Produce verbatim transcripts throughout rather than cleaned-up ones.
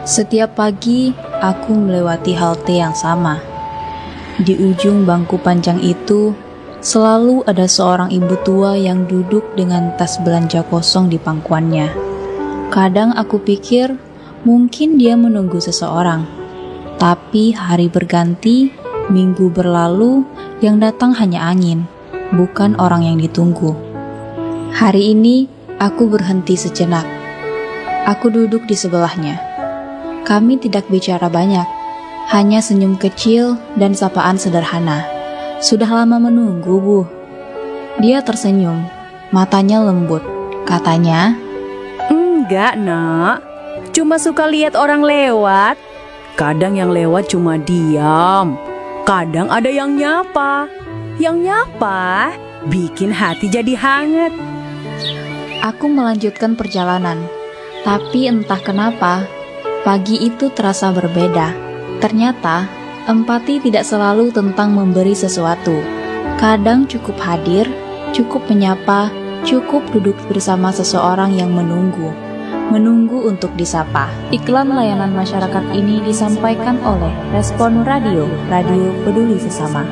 Setiap pagi, aku melewati halte yang sama. Di ujung bangku panjang itu, selalu ada seorang ibu tua yang duduk dengan tas belanja kosong di pangkuannya. Kadang aku pikir, mungkin dia menunggu seseorang. Tapi hari berganti, minggu berlalu, yang datang hanya angin, bukan orang yang ditunggu. Hari ini, aku berhenti sejenak. Aku duduk di sebelahnya. Kami tidak bicara banyak, hanya senyum kecil dan sapaan sederhana. Sudah lama menunggu, Bu. Dia tersenyum, matanya lembut. Katanya, "Enggak, Nak. Cuma suka lihat orang lewat. Kadang yang lewat cuma diam. Kadang ada yang nyapa. Yang nyapa bikin hati jadi hangat." aku melanjutkan perjalanan. Tapi entah kenapa, pagi itu terasa berbeda. Ternyata, empati tidak selalu tentang memberi sesuatu. Kadang cukup hadir, cukup menyapa, cukup duduk bersama seseorang yang menunggu. Menunggu untuk disapa. Iklan layanan masyarakat ini disampaikan oleh Respon Radio, Radio Peduli Sesama.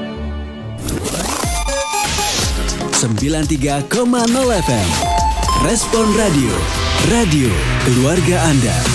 sembilan puluh tiga koma nol F M Respon Radio, radio keluarga Anda.